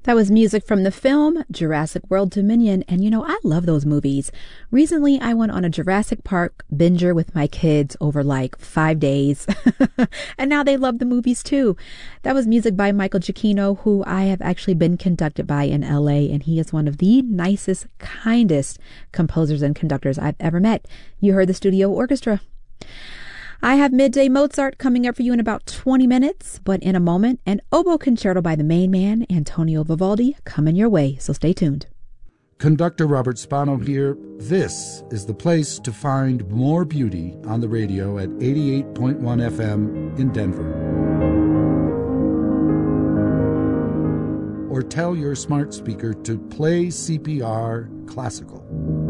That was music from the film Jurassic World Dominion, and I love those movies. Recently, I went on a Jurassic Park binger with my kids over like 5 days, and now they love the movies too. That was music by Michael Giacchino, who I have actually been conducted by in LA, and he is one of the nicest, kindest composers and conductors I've ever met. You heard the Studio Orchestra. I have Midday Mozart coming up for you in about 20 minutes, but in a moment, an oboe concerto by the main man, Antonio Vivaldi, coming your way, so stay tuned. Conductor Robert Spano here. This is the place to find more beauty on the radio at 88.1 FM in Denver. Or tell your smart speaker to play CPR Classical.